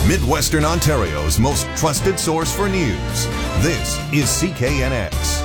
Midwestern Ontario's most trusted source for news. This is CKNX.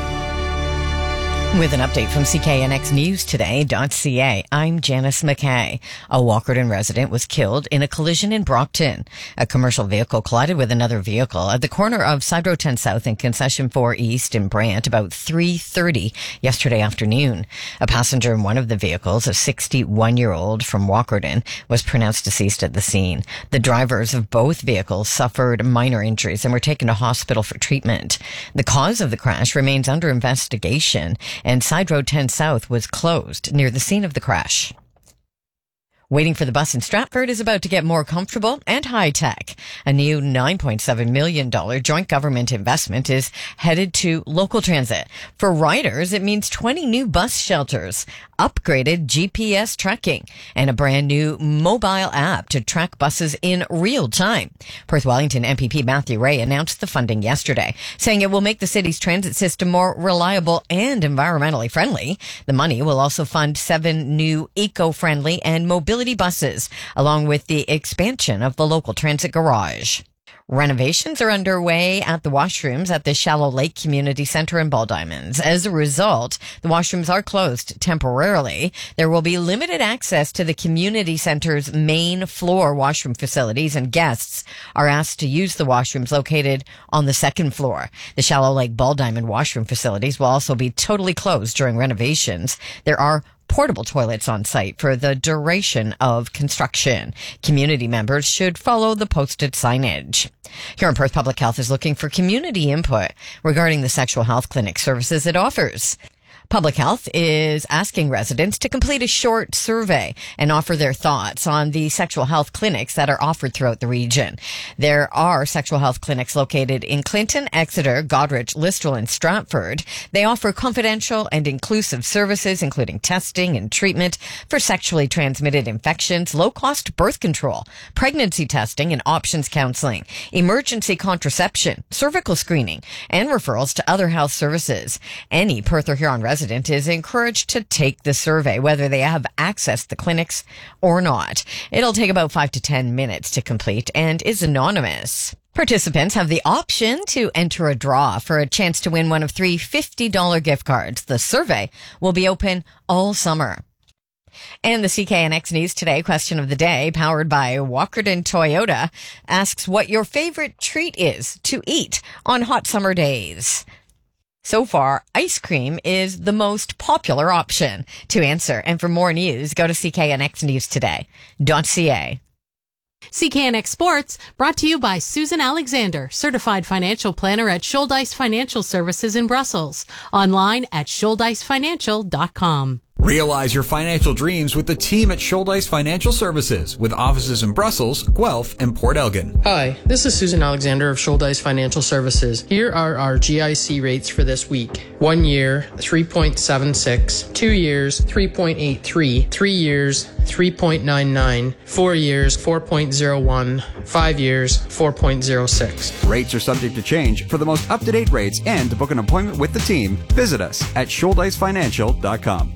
With an update from CKNXNewsToday.ca, I'm Janice McKay. A Walkerton resident was killed in a collision in Brockton. A commercial vehicle collided with another vehicle at the corner of Side Road 10 South and Concession 4 East in Brant about 3:30 yesterday afternoon. A passenger in one of the vehicles, a 61-year-old from Walkerton, was pronounced deceased at the scene. The drivers of both vehicles suffered minor injuries and were taken to hospital for treatment. The cause of the crash remains under investigation, and Side Road 10 South was closed near the scene of the crash. Waiting for the bus in Stratford is about to get more comfortable and high-tech. A new $9.7 million joint government investment is headed to local transit. For riders, it means 20 new bus shelters, upgraded GPS tracking, and a brand new mobile app to track buses in real time. Perth Wellington MPP Matthew Ray announced the funding yesterday, saying it will make the city's transit system more reliable and environmentally friendly. The money will also fund 7 new eco-friendly and mobility buses, along with the expansion of the local transit garage. Renovations are underway at the washrooms at the Shallow Lake Community Centre in Baldiamond. As a result, the washrooms are closed temporarily. There will be limited access to the community centre's main floor washroom facilities, and guests are asked to use the washrooms located on the second floor. The Shallow Lake Baldiamond washroom facilities will also be totally closed during renovations. There are portable toilets on site for the duration of construction. Community members should follow the posted signage. Here in Perth, Public Health is looking for community input regarding the sexual health clinic services it offers. Public Health is asking residents to complete a short survey and offer their thoughts on the sexual health clinics that are offered throughout the region. There are sexual health clinics located in Clinton, Exeter, Goderich, Listowel, and Stratford. They offer confidential and inclusive services, including testing and treatment for sexually transmitted infections, low-cost birth control, pregnancy testing and options counseling, emergency contraception, cervical screening, and referrals to other health services. Any Perth or Huron resident is encouraged to take the survey, whether they have accessed the clinics or not. It'll take about 5 to 10 minutes to complete and is anonymous. Participants have the option to enter a draw for a chance to win one of 3 $50 gift cards. The survey will be open all summer. And the CKNX News Today question of the day, powered by Walkerton Toyota, asks what your favorite treat is to eat on hot summer days. So far, ice cream is the most popular option to answer. And for more news, go to CKNXNewsToday.ca. CKNX Sports, brought to you by Susan Alexander, certified financial planner at Shouldice Financial Services in Brussels. Online at ShouldiceFinancial.com. Realize your financial dreams with the team at Shouldice Financial Services, with offices in Brussels, Guelph, and Port Elgin. Hi, this is Susan Alexander of Shouldice Financial Services. Here are our GIC rates for this week. 1 year, 3.76. 2 years, 3.83. 3 years, 3.99. 4 years, 4.01. 5 years, 4.06. Rates are subject to change. For the most up-to-date rates and to book an appointment with the team, visit us at ShouldiceFinancial.com.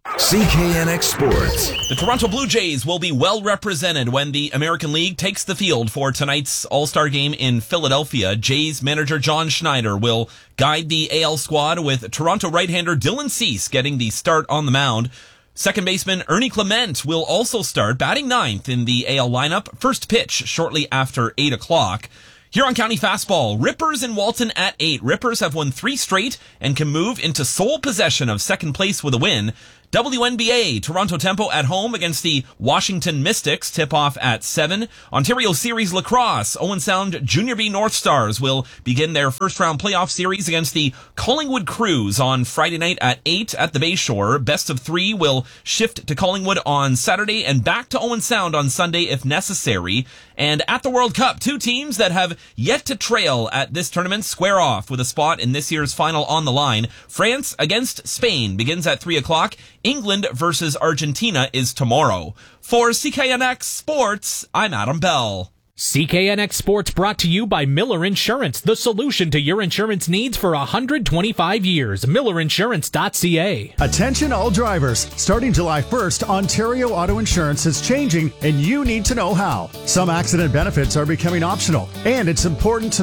CKNX Sports. The Toronto Blue Jays will be well represented when the American League takes the field for tonight's All-Star game in Philadelphia. Jays manager John Schneider will guide the AL squad, with Toronto right-hander Dylan Cease getting the start on the mound. Second baseman Ernie Clement will also start, batting ninth in the AL lineup. First pitch shortly after 8 o'clock. Huron County Fastball, Rippers in Walton at 8. Rippers have won 3 straight and can move into sole possession of second place with a win. WNBA, Toronto Tempo at home against the Washington Mystics, tip-off at 7. Ontario Series Lacrosse, Owen Sound Junior B North Stars will begin their first-round playoff series against the Collingwood Crews on Friday night at 8 at the Bayshore. Best of 3 will shift to Collingwood on Saturday and back to Owen Sound on Sunday if necessary. And at the World Cup, 2 teams that have yet to trail at this tournament square off with a spot in this year's final on the line. France against Spain begins at 3 o'clock. England versus Argentina is tomorrow. For CKNX Sports, I'm Adam Bell. CKNX Sports brought to you by Miller Insurance, the solution to your insurance needs for 125 years. MillerInsurance.ca. Attention all drivers. Starting July 1st, Ontario Auto Insurance is changing, and you need to know how. Some accident benefits are becoming optional, and it's important to